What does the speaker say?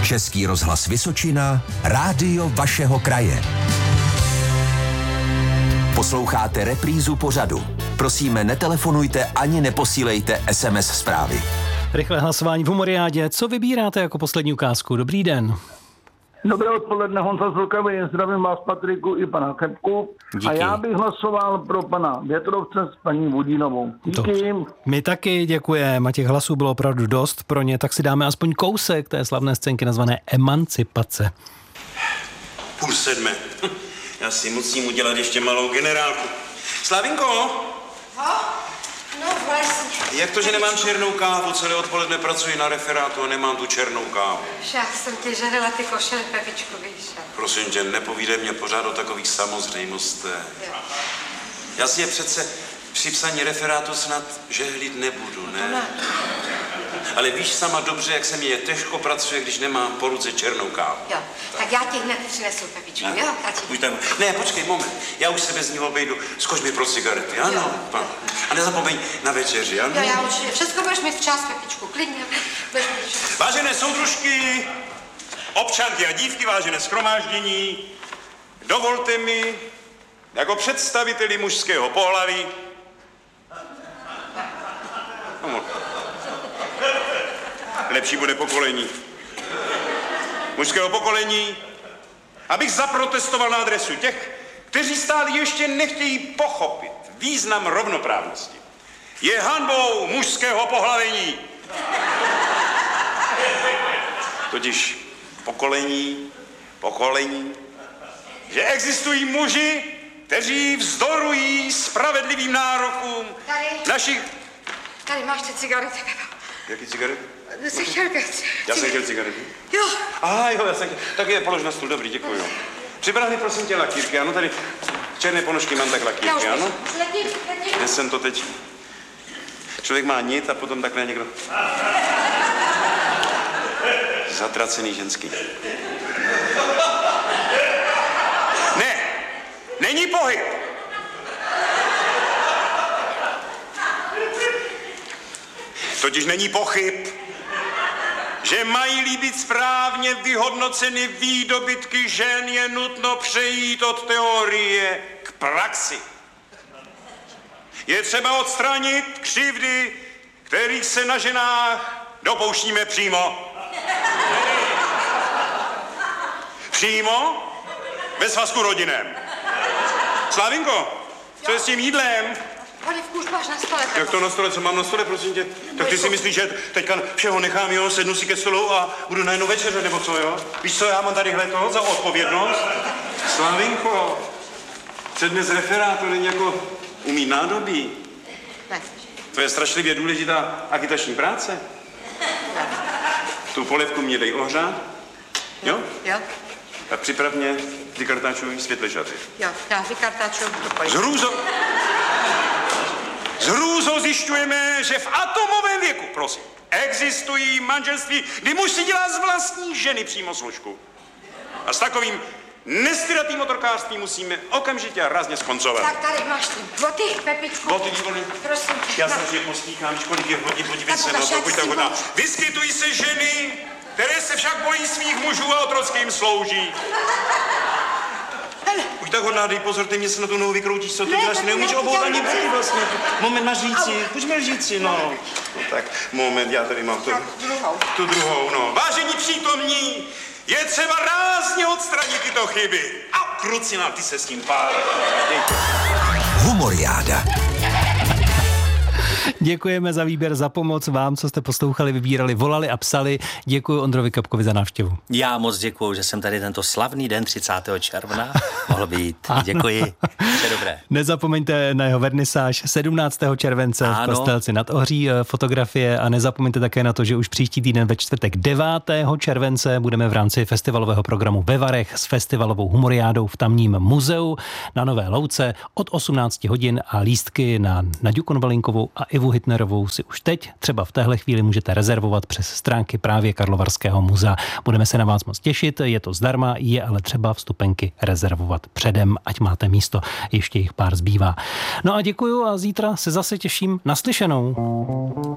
Český rozhlas Vysočina, rádio vašeho kraje. Posloucháte reprízu pořadu. Prosíme, netelefonujte ani neposílejte SMS zprávy. Rychlé hlasování v Humoriádě. Co vybíráte jako poslední ukázku? Dobrý den. Dobré odpoledne, Honza z Vltavy, zdravím vás, Patriku, i pana Kepku. Díky. A já bych hlasoval pro pana Větrovce s paní Vodínovou. Díky. My taky děkujeme, a těch hlasů bylo opravdu dost pro ně, tak si dáme aspoň kousek té slavné scénky nazvané Emancipace. 6:30. Já si musím udělat ještě malou generálku. Slavinko! No vlastně. Jak to, že nemám černou kávu? Celé odpoledne pracuji na referátu a nemám tu černou kávu. Já jsem tě žadala ty košele, Pepičku, víš. Prosím tě, nepovídej mě pořád o takových samozřejmostech. Já si je přece při psaní referátu snad žehlit nebudu, ne? Ale víš sama dobře, jak se mi je těžko pracuje, když nemám po ruce černou kávu. Jo, tak já ti hned přinesu, Pepičku, jo? Ne, počkej, moment. Já už se bez ní obejdu. Skoč mi pro cigarety, ano? Jo. A nezapomeň na večeři, ano? Jo, já určitě. Všechno budeš mít včas, Pepičku, klidně. Budeš mít včas. Vážené soudružky, občanky a dívky, vážené shromáždění, dovolte mi, jako představiteli mužského pohlaví, lepší bude pokolení, mužského pokolení, abych zaprotestoval na adresu těch, kteří stále ještě nechtějí pochopit význam rovnoprávnosti. Je hanbou mužského pohlavení. Totiž pokolení, že existují muži, kteří vzdorují spravedlivým nárokům našich... Tady máš ty cigarety, Pepa. Jaký cigarety? Jsi chtěl kec. Já jsem chtěl cigarety. Jo. Jo, já jsem chtěl. Tak je polož na stůl, dobrý, děkuju. Připrav mi prosím tě lakírky, ano, tady černé ponožky mám tak lakírky, ano? Letím. Kde jsem to teď? Člověk má nit a potom takhle někdo... Zatracený ženský. Ne, není pohyb. Totiž není pochyb, že mají-li být správně vyhodnoceny výdobytky žen, je nutno přejít od teorie k praxi. Je třeba odstranit křivdy, kterých se na ženách dopouštíme přímo. Přímo ve svazku rodinném. Slavinko, co je s tím jídlem? Olivku už máš na stole. Jak to na stole? Co mám na stole, prosím tě? Tak ty si myslíš, že teďka všeho nechám, jo? Sednu si ke stolu a budu najednou večeře, nebo co, jo? Víš co, já mám tadyhle to za odpovědnost? Slavinko, přednes referátu není jako umít nádobí. Ne. To je strašlivě důležitá agitační práce. Tu polevku mě dej ohřát. Jo? Jo. A připrav mě vykartáčový světležaty. Jo, já vykartáčuju. S hrůzou zjišťujeme, že v atomovém věku, prosím, existují manželství, kdy muž si dělá z vlastní ženy přímo služku. A s takovým nestydatým otrokářstvím musíme okamžitě a rázně skoncovat. Tak tady máš ty boty, Pepičku. Boty, výborně. Prosím tě. Já se postíkám, kolik je hodin, podívej se, no to pojď tak hodná. Vyskytují se ženy, které se však bojí svých mužů a otrocky jim slouží. Buď tak hodná, dej pozor, ty mě se na tu nohu vykroutíš, co ty děláš, neumíš obout ani boty vlastně. Moment na říci, pojďme říci, no. No tak, moment, já tady mám tu druhou, no. Vážení přítomní, je třeba rázně odstranit tyto chyby. A krucina, ty se s tím pálí. Humoriáda. Děkujeme za výběr, za pomoc vám, co jste poslouchali, vybírali, volali a psali. Děkuji Ondrovi Kapkovi za návštěvu. Já moc děkuji, že jsem tady tento slavný den 30. června mohl být. Děkuji. Vše dobré. Nezapomeňte na jeho vernisáž 17. července v Kostelci nad Ohří, fotografie, a nezapomeňte také na to, že už příští týden ve čtvrtek 9. července budeme v rámci festivalového programu ve Varech s festivalovou humoriádou v tamním muzeu na Nové Louce od 18 hodin a lístky na Naďu Konvalinkovou a Ivu Hitnerovou si už teď, třeba v téhle chvíli, můžete rezervovat přes stránky právě Karlovarského muzea. Budeme se na vás moc těšit, je to zdarma, je ale třeba vstupenky rezervovat předem, ať máte místo, ještě jich pár zbývá. No a děkuju a zítra se zase těším, naslyšenou.